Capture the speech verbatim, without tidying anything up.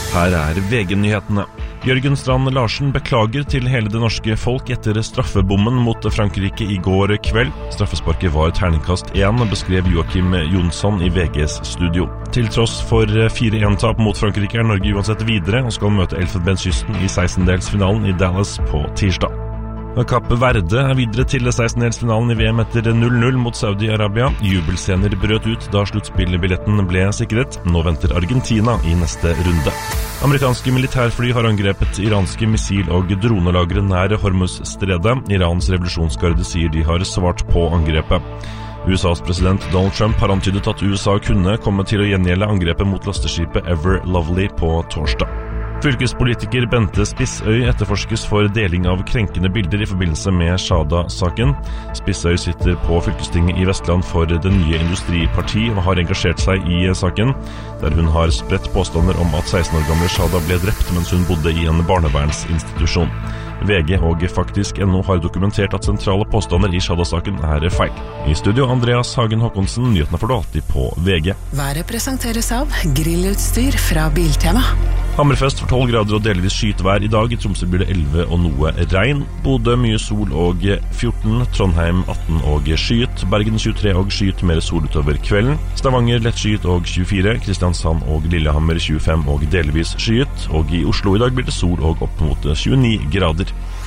Her er V G-nyhetene. Jørgen Strand Larsen beklager til hele det norske folk etter straffebommen mot Frankrike i går kveld. Straffesparket var terningkast én, beskrev Joachim Jonsson i V G's studio. Til tross for fire én-tap mot Frankrike er Norge uansett videre og skal møte Elfenbenskysten i sekstendedelsfinalen i Dallas på tirsdag. Kapp Verde er videre til sekstendedelsfinalen i V M etter null null mot Saudi-Arabia. Jubelscener brøt ut da sluttspillbilletten ble sikret. Nå venter Argentina i neste runde. Amerikanske militærfly har angrepet iranske missil- og dronelagre nær Hormuz-stredet. Irans revolusjonsgarde sier de har svart på angrepet. U S A's president Donald Trump har antydet at U S A kunne komme til å gjengjelde angrepet mot lasteskipet Ever Lovely på torsdag. Fylkespolitiker Bente Spissøy etterforskes for deling av krenkende bilder i forbindelse med Shada-saken. Spissøy sitter på fylkestinget i Vestland for Det nye industriparti og har engasjert seg i saken, der hun har spredt påstander om at seksten år gamle Shada ble drept mens hun bodde i en barnevernsinstitusjon. V G og faktisk N O har dokumentert at sentrale påstander i Shada-saken er feil. I studio Andreas Hagen Håkonsen, nyhetene får du alltid på V G. Været presenteres av grillutstyr fra Biltema. Hammerfest for tolv grader og delvis skytevær i dag. I Tromsø blir det elleve og noe regn. Bodø mye sol og fjorten. Trondheim atten og skyet. Bergen tjuetre og skyet, mer sol utover kvelden. Stavanger lett skyet og tjuefire. Kristiansand og Lillehammer tjuefem og delvis skyet. Og i Oslo i dag blir det sol og opp mot tjueni grader.